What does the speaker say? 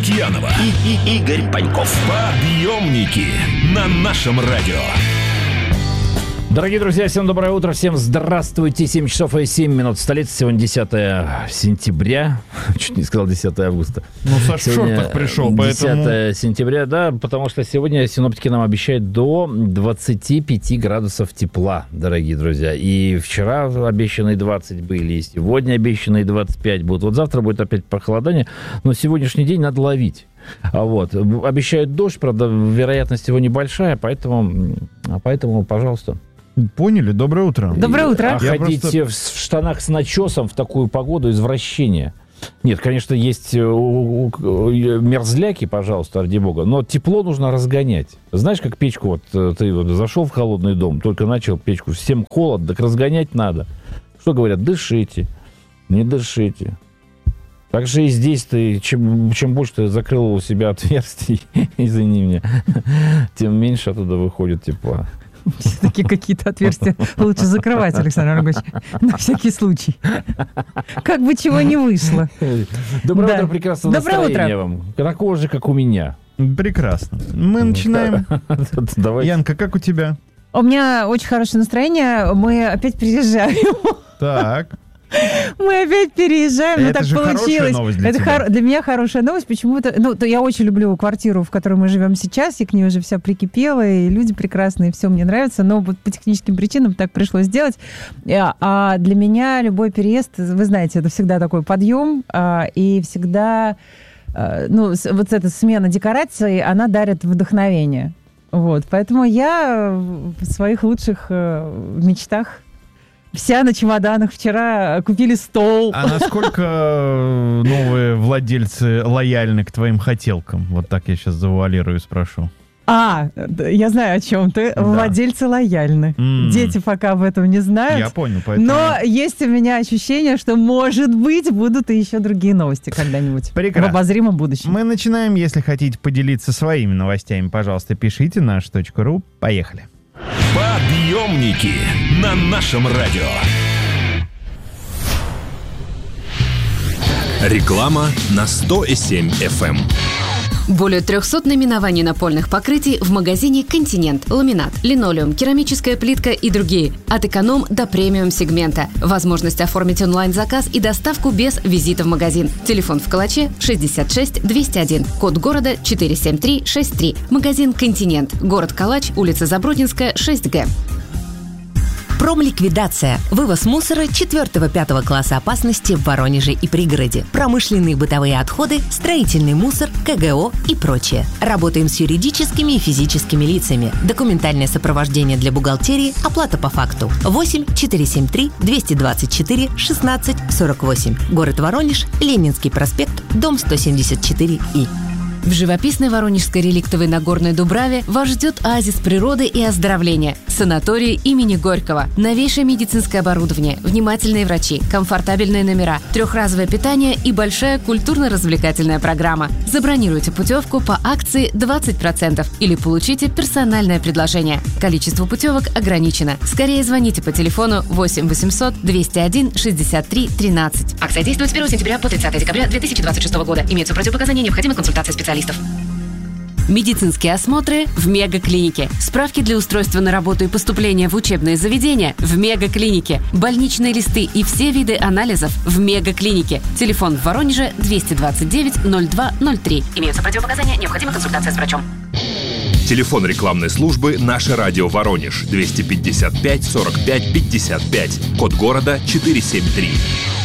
Лукьянова и Игорь Паньков. Подъемники на нашем радио. Дорогие друзья, всем доброе утро, всем здравствуйте. 7 часов и 7 минут в столице. Сегодня 10 сентября. Чуть не сказал 10 августа. Ну, Саша в шортах пришел, 10 поэтому... сентября, да, потому что сегодня синоптики нам обещают до 25 градусов тепла, дорогие друзья. И вчера обещанные 20 были, и сегодня обещанные 25 будут. Вот завтра будет опять похолодание, но сегодняшний день надо ловить. Вот. Обещают дождь, правда, вероятность его небольшая, поэтому пожалуйста. Поняли? Доброе утро. Доброе утро. А ходить в штанах с начесом в такую погоду — извращение. Нет, конечно, есть мерзляки, пожалуйста, ради бога, но тепло нужно разгонять. Знаешь, как печку, вот ты вот зашел в холодный дом, только начал печку, всем холод, так разгонять надо. Что говорят? Дышите, не дышите. Так же и здесь ты, чем больше ты закрыл у себя отверстий, извини меня, тем меньше оттуда выходит тепла. Все-таки какие-то отверстия лучше закрывать, Александр Арнольдович, на всякий случай. Как бы чего не вышло. Доброе утро, прекрасного настроения вам. Такого же, как у меня. Прекрасно. Мы начинаем. Давай. Янка, как у тебя? У меня очень хорошее настроение. Мы опять переезжаем. Так. Мы опять переезжаем, но это так же получилось. Новость для тебя. Для меня хорошая новость. Почему-то, я очень люблю квартиру, в которой мы живем сейчас, и к ней уже вся прикипела, и люди прекрасные, и все мне нравится, но вот по техническим причинам так пришлось сделать. А для меня любой переезд, вы знаете, это всегда такой подъем, и всегда, вот эта смена декораций, она дарит вдохновение. Вот, поэтому я в своих лучших мечтах вся на чемоданах. Вчера купили стол. А насколько новые владельцы лояльны к твоим хотелкам? Вот так я сейчас завуалирую и спрошу. Я знаю, о чем ты. Да. Владельцы лояльны. Дети пока об этом не знают. Я понял, поэтому... Но есть у меня ощущение, что, может быть, будут и еще другие новости когда-нибудь. Прекрасно. В обозримом будущем. Мы начинаем. Если хотите поделиться своими новостями, пожалуйста, пишите наш.ру. Поехали. Подъемники на нашем радио. Реклама на 100,7 FM. Более 300 наименований напольных покрытий в магазине «Континент». Ламинат, линолеум, керамическая плитка и другие. От эконом до премиум сегмента. Возможность оформить онлайн-заказ и доставку без визита в магазин. Телефон в Калаче 66 201. Код города 47363. Магазин «Континент». Город Калач, улица Забродинская, 6Г. Промликвидация. Вывоз мусора 4-5 класса опасности в Воронеже и пригороде. Промышленные бытовые отходы, строительный мусор, КГО и прочее. Работаем с юридическими и физическими лицами. Документальное сопровождение для бухгалтерии, оплата по факту. 8 473 224 16 48. Город Воронеж, Ленинский проспект, дом 174И. В живописной воронежской реликтовой Нагорной Дубраве вас ждет оазис природы и оздоровления. Санаторий имени Горького. Новейшее медицинское оборудование, внимательные врачи, комфортабельные номера, трехразовое питание и большая культурно-развлекательная программа. Забронируйте путевку по акции 20% или получите персональное предложение. Количество путевок ограничено. Скорее звоните по телефону 8 800 201 63 13. Акция действует с 1 сентября по 30 декабря 2026 года. Имеются противопоказания, необходима консультация специалистов. Медицинские осмотры в Мегаклинике. Справки для устройства на работу и поступления в учебные заведения в Мегаклинике. Больничные листы и все виды анализов в Мегаклинике. Телефон в Воронеже 229 02 03. Имеются противопоказания, необходима консультация с врачом. Телефон рекламной службы «Наше радио Воронеж» 255 45 55. Код города 473.